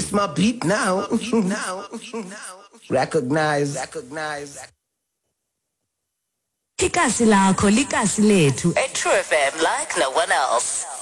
This my beat now. Recognize. Ikasi lakho likasi lethu. A True FM like no one else.